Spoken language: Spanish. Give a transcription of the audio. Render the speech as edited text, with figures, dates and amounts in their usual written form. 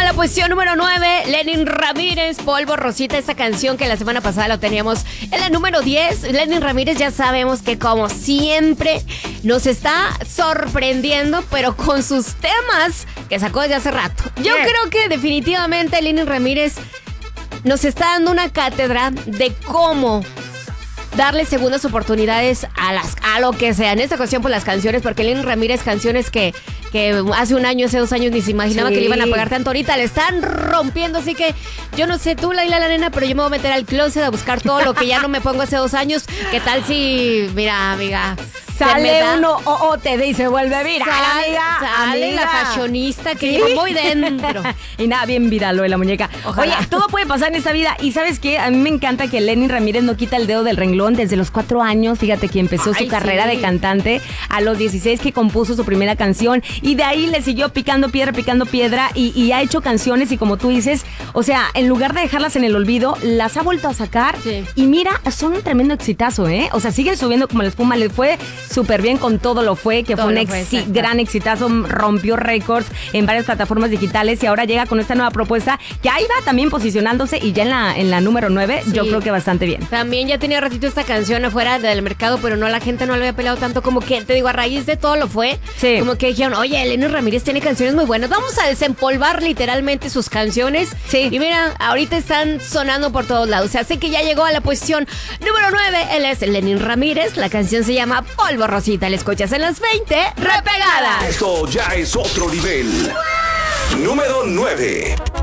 la posición número 9, Lenin Ramírez, Polvo Rosita, esta canción que la semana pasada lo teníamos en la número 10. Lenin Ramírez ya sabemos que como siempre nos está sorprendiendo, pero con sus temas que sacó desde hace rato. Yo creo que definitivamente Lenin Ramírez nos está dando una cátedra de cómo darle segundas oportunidades a lo que sea. En esta ocasión, pues las canciones, porque Lenin Ramírez, canciones que hace un año, hace 2 años ni se imaginaba que le iban a pagar tanto. Ahorita le están rompiendo, así que yo no sé tú, Laila, la nena, pero yo me voy a meter al closet a buscar todo lo que ya no me pongo hace 2 años. ¿Qué tal si, mira, amiga, sale uno OOTD y se vuelve viral, sale la fashionista que lleva muy dentro. Y nada, bien viral lo de la muñeca. Ojalá. Oye, todo puede pasar en esta vida. Y ¿sabes qué? A mí me encanta que Lenin Ramírez no quita el dedo del renglón desde los 4 años. Fíjate que empezó su carrera de cantante. A los 16 que compuso su primera canción. Y de ahí le siguió picando piedra. Y ha hecho canciones. Y como tú dices, o sea, en lugar de dejarlas en el olvido, las ha vuelto a sacar. Sí. Y mira, son un tremendo exitazo, ¿eh? O sea, siguen subiendo como la espuma. Le fue súper bien con Todo Lo Fue, que Todo fue un gran exitazo, rompió récords en varias plataformas digitales y ahora llega con esta nueva propuesta que ahí va también posicionándose y ya en la número 9, sí. Yo creo que bastante bien. También ya tenía ratito esta canción afuera del mercado, pero no, la gente no le había peleado tanto, como que, te digo, a raíz de Todo Lo Fue, sí. Como que dijeron, oye, Lenin Ramírez tiene canciones muy buenas, vamos a desempolvar literalmente sus canciones, sí. Y mira, ahorita están sonando por todos lados, así que ya llegó a la posición número 9, él es Lenin Ramírez, la canción se llama Polvo Rosita, la escuchas en las 20 repegadas. Esto ya es otro nivel. Número 9.